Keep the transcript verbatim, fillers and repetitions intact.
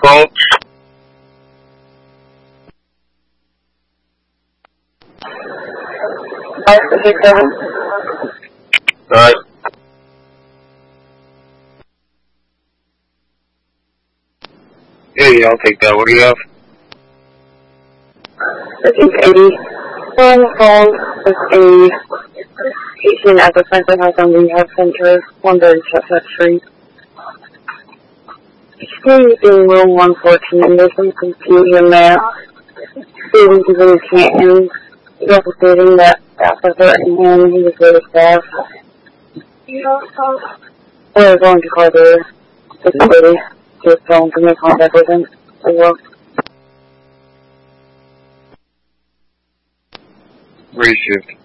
phone? five six seven. Alright. Yeah, yeah, I'll take that. What do you have? thirteen eighty. Phone phone with a eighteen at the Franklin House on Rehab Center, one thirty Chestnut Street. Experiencing room one fourteen, there's some confusion there. Stating to the Canton, he's also stating that after threatening him, he was with his staff. We're going to call the facility to his phone to make contact with him as well. Reshift.